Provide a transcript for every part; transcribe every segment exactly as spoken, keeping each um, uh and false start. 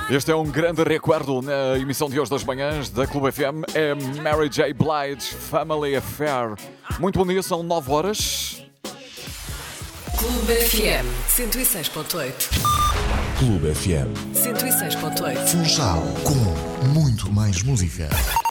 Este é um grande recuerdo na emissão de hoje das manhãs da Clube F M. É Mary J. Blige, Family Affair. Muito bom dia, são nove horas. Clube F M cento e seis ponto oito. Clube F M cento e seis ponto oito. Funchal com muito mais música.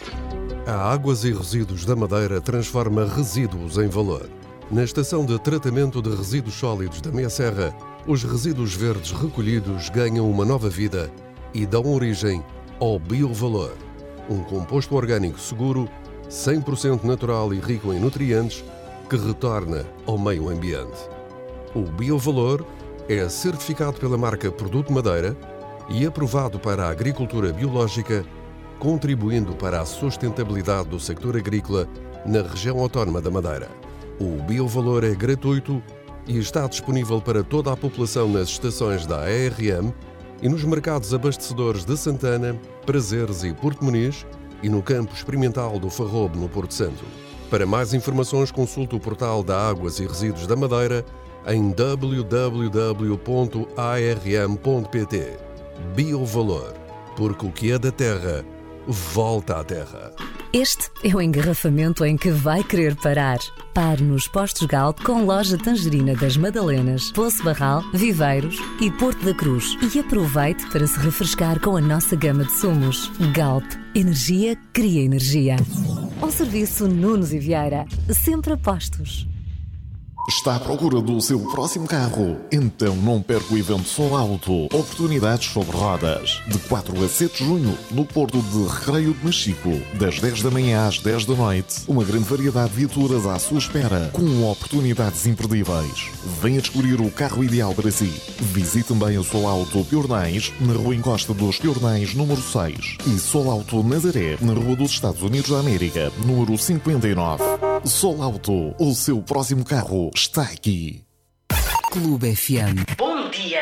A Águas e Resíduos da Madeira transforma resíduos em valor. Na estação de tratamento de resíduos sólidos da Meia Serra, os resíduos verdes recolhidos ganham uma nova vida e dão origem ao biovalor, um composto orgânico seguro, cem por cento natural e rico em nutrientes, que retorna ao meio ambiente. O biovalor é certificado pela marca Produto Madeira e aprovado para a agricultura biológica, contribuindo para a sustentabilidade do sector agrícola na região autónoma da Madeira. O biovalor é gratuito e está disponível para toda a população nas estações da A R M e nos mercados abastecedores de Santana, Prazeres e Porto Muniz e no campo experimental do Farrobo, no Porto Santo. Para mais informações, consulte o portal da Águas e Resíduos da Madeira em w w w ponto a r m ponto p t. Biovalor, porque o que é da terra, volta à terra. Este é o engarrafamento em que vai querer parar. Pare nos postos Galp com loja Tangerina das Madalenas, Poço Barral, Viveiros e Porto da Cruz. E aproveite para se refrescar com a nossa gama de sumos. Galp. Energia cria energia. Ao serviço Nunes e Vieira. Sempre a postos. Está à procura do seu próximo carro? Então não perca o evento Sol Auto. Oportunidades sobre rodas. De quatro a sete de junho, no Porto de Recreio de Machico. Das dez da manhã às dez da noite. Uma grande variedade de viaturas à sua espera, com oportunidades imperdíveis. Venha descobrir o carro ideal para si. Visite também o Sol Auto Piornais, na Rua Encosta dos Piornais, número seis. E Sol Auto Nazaré, na Rua dos Estados Unidos da América, número cinquenta e nove. Sol Auto, o seu próximo carro está aqui. Clube F M. Bom dia.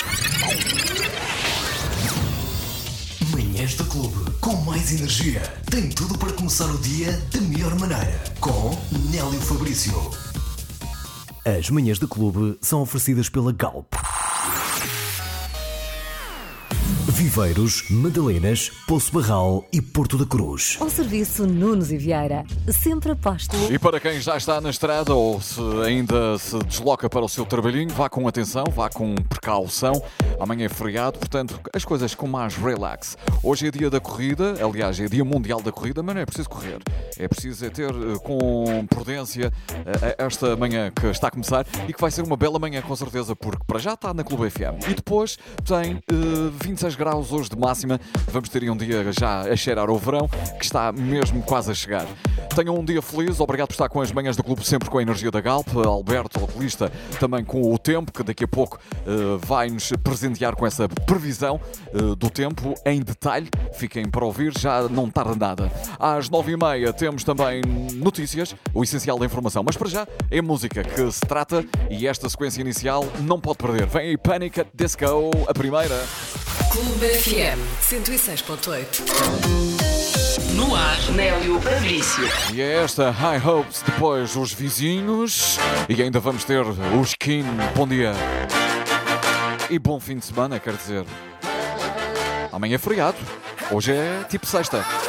Manhãs do Clube, com mais energia. Tem tudo para começar o dia da melhor maneira. Com Nélio Fabrício. As manhãs do Clube são oferecidas pela Galp. Viveiros, Madalenas, Poço Barral e Porto da Cruz. Ao serviço Nunes e Vieira. Sempre a postos. E para quem já está na estrada ou se ainda se desloca para o seu trabalhinho, vá com atenção, vá com precaução. Amanhã é feriado, portanto, as coisas com mais relax. Hoje é dia da corrida, aliás, é dia mundial da corrida, mas não é preciso correr. É preciso é ter com prudência esta manhã que está a começar e que vai ser uma bela manhã, com certeza, porque para já está na Clube F M. E depois tem uh, vinte e seis graus hoje de máxima. Vamos ter um dia já a cheirar ao verão, que está mesmo quase a chegar. Tenham um dia feliz, obrigado por estar com as manhãs do clube, sempre com a energia da Galp. Alberto, alcoolista, também com o tempo, que daqui a pouco uh, vai-nos presentear com essa previsão uh, do tempo em detalhe. Fiquem para ouvir, já não tarda nada. Às nove e meia temos também notícias, o essencial da informação, mas para já é música que se trata e esta sequência inicial não pode perder. Vem aí Panic! At the Disco, a primeira. Clube F M cento e seis ponto oito. No ar, Nélio Fabrício. E é esta High Hopes, depois os vizinhos e ainda vamos ter o Skin. Bom dia e bom fim de semana, quer dizer. Amanhã é feriado, hoje é tipo sexta.